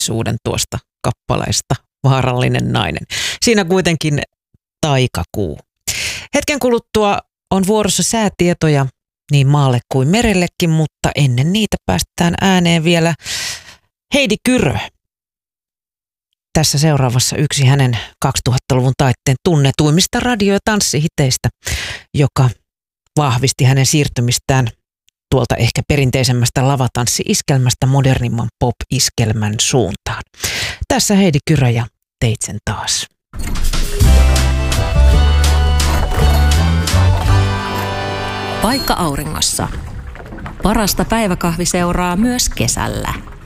suuden tuosta kappaleesta Vaarallinen nainen. Siinä kuitenkin taikakuu. Hetken kuluttua on vuorossa säätietoja niin maalle kuin merellekin, mutta ennen niitä päästään ääneen vielä Heidi Kyrö. Tässä seuraavassa yksi hänen 2000-luvun taitteen tunnetuimmista radio- ja tanssihiteistä, joka vahvisti hänen siirtymistään tuolta ehkä perinteisemmästä lavatanssi-iskelmästä modernimman pop-iskelmän suuntaan. Tässä Heidi Kyrö ja Teit sen taas. Paikka auringossa. Parasta päiväkahviseuraa myös kesällä.